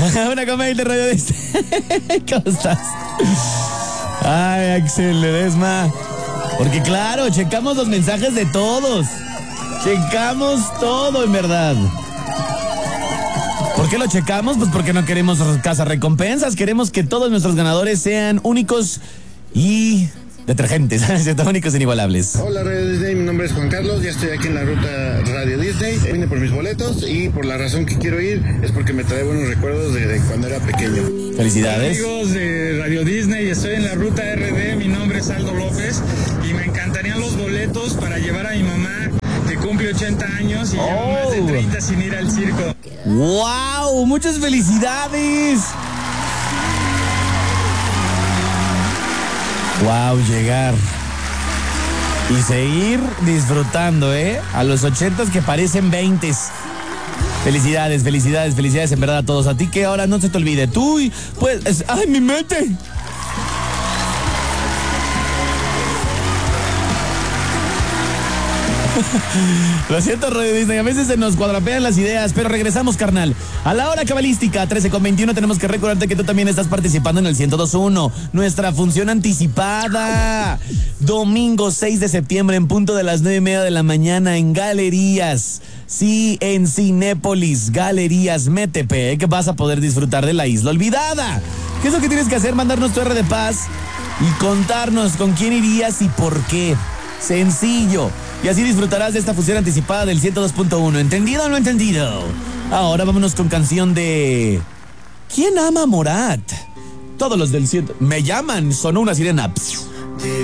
Una comedia de Radio Disney. ¿Cómo estás? Ay, Axel Ledesma. Porque claro, checamos los mensajes de todos. Checamos todo, en verdad. ¿Por qué lo checamos? Pues porque no queremos cazarrecompensas. Queremos que todos nuestros ganadores sean únicos y detergentes, únicos e inigualables. Hola Radio Disney, mi nombre es Juan Carlos, ya estoy aquí en la ruta Radio Disney. Vine por mis boletos y por la razón que quiero ir es porque me trae buenos recuerdos de cuando era pequeño. Felicidades. Hola amigos de Radio Disney, estoy en la ruta RD, mi nombre es Aldo López y me encantarían los boletos para llevar a mi mamá que cumple 80 años y lleva más de 30 sin ir al circo. ¡Wow! ¡Muchas felicidades! ¡Wow! Llegar y seguir disfrutando, a los 80s que parecen 20s. Felicidades, felicidades, felicidades en verdad a todos. A ti que ahora no se te olvide. Tú, pues, ¡ay, mi mente! Lo siento, Radio Disney, a veces se nos cuadrapean las ideas, pero regresamos, carnal. A la hora cabalística, 13:21, tenemos que recordarte que tú también estás participando en el 102.1, nuestra función anticipada. Domingo 6 de septiembre, en punto de las 9:30 de la mañana, en Galerías. Sí, en Cinépolis, Galerías Metepec, vas a poder disfrutar de La Isla Olvidada. ¿Qué es lo que tienes que hacer? Mandarnos tu R de paz y contarnos con quién irías y por qué. Sencillo. Y así disfrutarás de esta función anticipada del 102.1. ¿Entendido o no entendido? Ahora vámonos con canción de... ¿Quién ama a Morat? Todos los del 100... Me llaman, sonó una sirena.